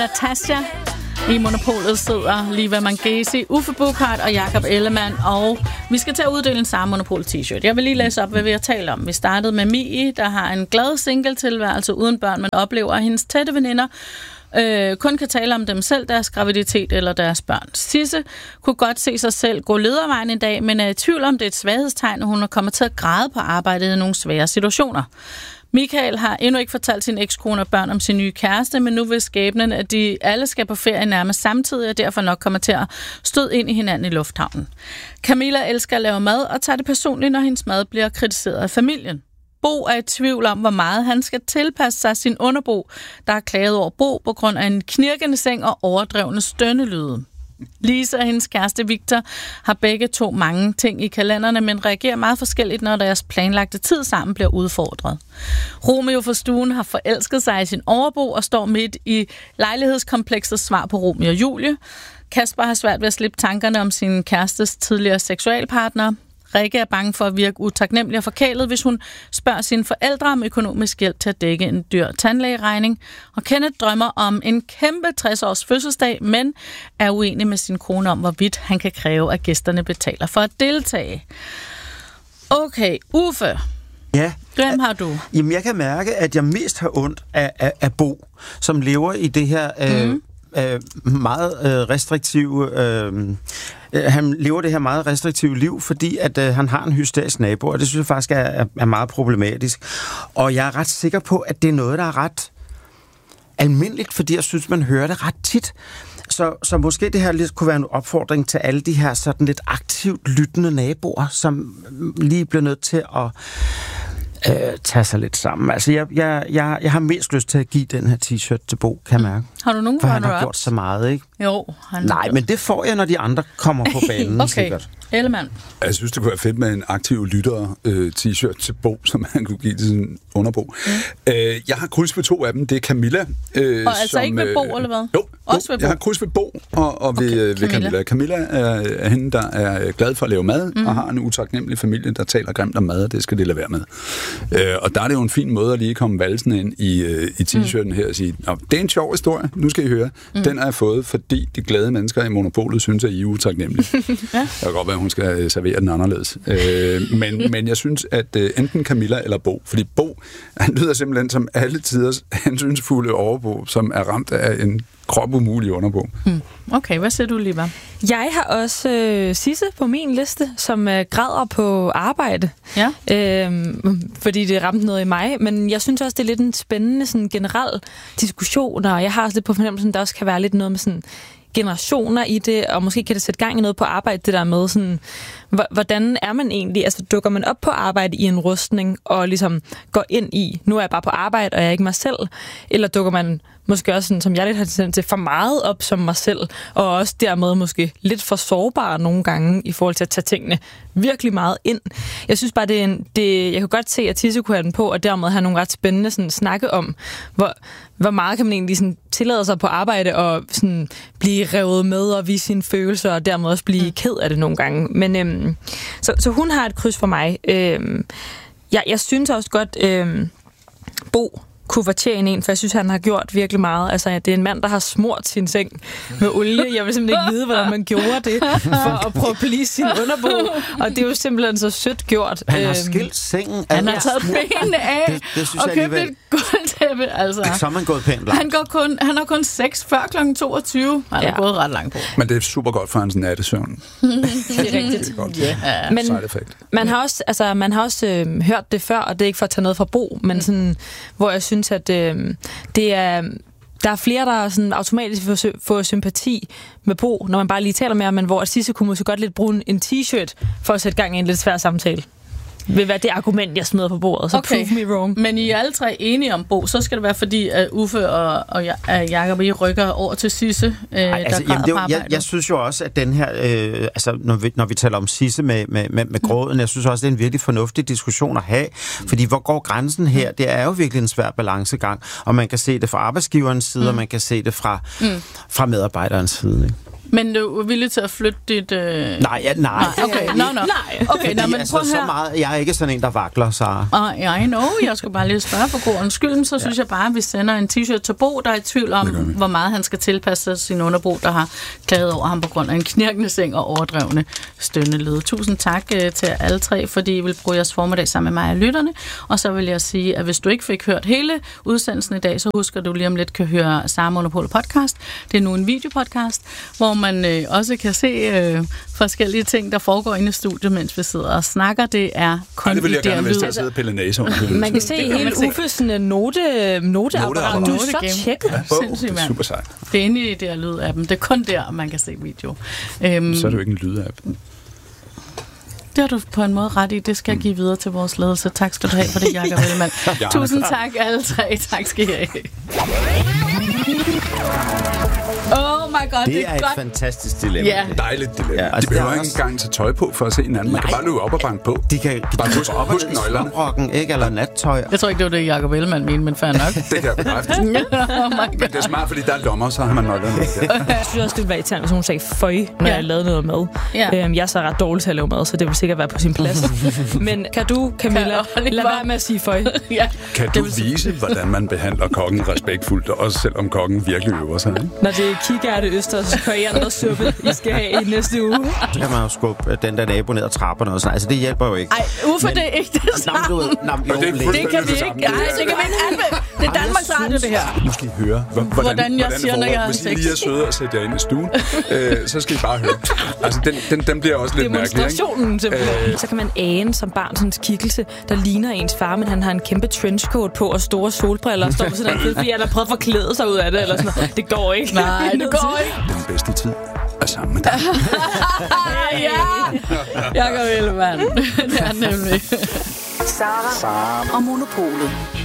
Natasha i Monopolet sidder Liva Mangesi, Uffe Buchhardt og Jakob Ellemann, og vi skal til at uddele en samme Monopol t-shirt. Jeg vil lige læse op, hvad vi har talt om. Vi startede med Mie, der har en glad single-tilværelse uden børn, men oplever, at hendes tætte veninder kun kan tale om dem selv, deres graviditet eller deres børn. Sisse kunne godt se sig selv gå ledervejen i dag, men er i tvivl om det er et svaghedstegn, og hun er kommet til at græde på arbejdet i nogle svære situationer. Michael har endnu ikke fortalt sin ekskone og børn om sin nye kæreste, men nu vil skæbnen, at de alle skal på ferie nærmest samtidig, og derfor nok kommer til at støde ind i hinanden i lufthavnen. Camilla elsker at lave mad og tager det personligt, når hendes mad bliver kritiseret af familien. Bo er i tvivl om, hvor meget han skal tilpasse sig sin underbo, der har klaget over Bo på grund af en knirkende seng og overdrevne stønnelyde. Lisa og hendes kæreste Victor har begge to mange ting i kalenderne, men reagerer meget forskelligt, når deres planlagte tid sammen bliver udfordret. Romeo fra stuen har forelsket sig i sin overbo og står midt i lejlighedskompleksets svar på Romeo og Julie. Kasper har svært ved at slippe tankerne om sin kærestes tidligere seksualpartner. Rikke er bange for at virke utaknemmelig og forkælet, hvis hun spørger sine forældre om økonomisk hjælp til at dække en dyr tandlægeregning. Og Kenneth drømmer om en kæmpe 60-års fødselsdag, men er uenig med sin kone om, hvorvidt han kan kræve, at gæsterne betaler for at deltage. Okay, Uffe. Ja. Hvem har du? Jamen, jeg kan mærke, at jeg mest har ondt af Bo, som lever i det her meget restriktive... han lever det her meget restriktive liv, fordi at han har en hysterisk nabo, og det synes jeg faktisk er meget problematisk. Og jeg er ret sikker på, at det er noget, der er ret almindeligt, fordi jeg synes, man hører det ret tit. Så måske det her lidt kunne være en opfordring til alle de her sådan lidt aktivt lyttende naboer, som lige bliver nødt til at tage sig lidt sammen. Altså, jeg har mest lyst til at give den her t-shirt til Bo, kan jeg mærke. Har du nogen for han har gjort så meget, ikke? Jo. Men det får jeg, når de andre kommer på banen, okay. Sikkert. Ellemann. Jeg synes, det kunne være fedt med en aktiv lytter-t-shirt til Bo, som han kunne give til sin underbo. Jeg har kryds ved 2 af dem. Det er Camilla. Og altså som, ikke ved Bo, eller hvad? Jo, også ved Bo. Jeg har kryds ved Bo og ved Camilla. Camilla er hende, der er glad for at lave mad, og har en utaknemmelig familie, der taler grimt om mad, og det skal de lade være med. Og der er det jo en fin måde at lige komme valsen ind i t-shirten her og sige, det er en sjov historie, nu skal I høre. Den har jeg fået, fordi de glade mennesker i Monopolet synes, at I er utaknemmelige. Ja. Det kan godt være, hun skal servere den anderledes. Men jeg synes, at enten Camilla eller Bo, fordi Bo, han lyder simpelthen som alle tiders hensynsfulde overbo, som er ramt af en kropumulig underbo. Okay, hvad siger du, Liva? Jeg har også Sisse på min liste, som græder på arbejde. Ja. Fordi det ramte noget i mig. Men jeg synes også, det er lidt en spændende sådan, generel diskussion, og jeg har også lidt på fornemmelsen, der også kan være lidt noget med sådan generationer i det, og måske kan det sætte gang i noget på arbejde, det der med sådan, hvordan er man egentlig, altså dukker man op på arbejde i en rustning, og ligesom går ind i, nu er jeg bare på arbejde, og jeg er ikke mig selv, eller dukker man måske også, sådan, som jeg lidt har tendens til, for meget op som mig selv, og også dermed måske lidt for sårbar nogle gange, i forhold til at tage tingene virkelig meget ind. Jeg synes bare, jeg kan godt se, at Tisse kunne have den på, og dermed have nogle ret spændende sådan, snakke om, hvor meget kan man egentlig sådan, tillade sig på arbejde, og sådan, blive revet med, og vise sine følelser, og dermed også blive ked af det nogle gange. Men så hun har et kryds for mig. Jeg synes også godt, Bo kunne fortjene en, for jeg synes, han har gjort virkelig meget. Altså, det er en mand, der har smurt sin seng med olie. Jeg vil simpelthen ikke vide, hvordan man gjorde det, for at prøve at blive sin underbo. Og det er jo simpelthen så sødt gjort. Han har skilt sengen. Han har taget benene af og købt et gulvtæppe. Altså. Så er man gået pænt langt. Han har kun 6 før kl. 22. Han er gået ret langt på. Men det er super godt for hans nattesøvn. Det er rigtigt. Det er godt. Yeah. Men man har også hørt det før, og det er ikke for at tage noget fra Bo, men sådan, hvor jeg synes, at det er... Der er flere, der sådan automatisk får sympati med Bo, når man bare lige taler med ham, men hvor Sisse kunne måske godt lidt bruge en t-shirt for at sætte gang i en lidt svær samtale. Vil være det argument, jeg smider på bordet, så okay. Prove me wrong. Men I er alle 3 enige om Bo, så skal det være fordi, at Uffe og Jakob, I rykker over til Sisse, jeg synes jo også, at den her, når vi taler om Sisse med gråden, jeg synes også, det er en virkelig fornuftig diskussion at have, fordi hvor går grænsen her? Det er jo virkelig en svær balancegang, og man kan se det fra arbejdsgiverens side, og man kan se det fra medarbejderens side. Ikke? Men du er villig til at flytte dit... Nej. Okay, Okay, men altså, så meget, jeg er ikke sådan en, der vakler, Sara. I know. Jeg skulle bare lige spørge for god undskyld, så synes jeg bare, at vi sender en t-shirt til Bo, der er i tvivl om, hvor meget han skal tilpasse sin underbo, der har klaget over ham på grund af en knirkende seng og overdrevne stønneled. Tusind tak til alle tre, fordi I vil bruge jeres formiddag sammen med mig og lytterne. Og så vil jeg sige, at hvis du ikke fik hørt hele udsendelsen i dag, så husker du lige om lidt kan høre Sara Monopol podcast. Det er nu en videopodcast, hvor man også kan se forskellige ting, der foregår inde i studiet, mens vi sidder og snakker. Det er kun det vil jeg gerne, hvis lyd. jeg sidder og piller næse over. Man kan se hele Uffes noteapparat. Du er så tjekket. Det er super sejt. Det er inde i det her lydappen. Det er kun der, man kan se video. Så er det jo ikke en lydapp. Det har du på en måde ret i. Det skal jeg give videre til vores ledelse. Tak skal du have for det, Jakob Ellemann. Tusind tak alle tre. Tak skal I have. Oh my god, det er et godt. Fantastisk dilemma. Ja. Dejligt dilemma. De behøver ikke engang tage tøj på for at se hinanden. Man kan bare løbe op og banke på. De kan bare huske nøglerne. Slumrocken, ikke? Eller nattøj. Jeg tror ikke, det var det, Jakob Ellemann mente, men fair nok. Det kan jeg bekræfte. Men det er smart, fordi der er lommer, så har man nøglerne. Jeg synes også, det ville være irriterende, hvis hun sagde føj, når jeg lavede noget mad. Jeg er så ret dårlig til at lave mad, så det vil sikkert være på sin plads. Men kan du, Camilla, lade være med at sige føj? Kan du vise, hvordan man behandler kokken respektfuldt, også selvom kokken virkelig øver sig? Ikke? Når det er kikærte østers koriandersuppe, I skal have i næste uge. Så kan man jo skubbe den der nabo ned ad trapperne og sådan. Altså, det hjælper jo ikke. Ej, Uffe, det er ikke det samme. Det kan vi ikke. Nej, det kan vi ikke. Det er Danmarks Radio, det her. Nu skal I høre, hvordan jeg siger, når jeg har sex. Hvis I lige er søde og sætter jer ind i stuen, så skal I bare høre. Altså, den bliver også lidt mærkelig, ikke? Demonstrationen simpelthen. Så kan man ane som barn sådan en skikkelse, der ligner ens far, men han har en kæmpe trenchcoat på og store solbriller og står med sådan en fordi han har prøvet at forklæde sig ud af det, eller sådan noget. Det går ikke. Nej, det går ikke. Den bedste tid er sammen med dig. Jakob Ellemann. Det er nemlig. Sara og Monopolet.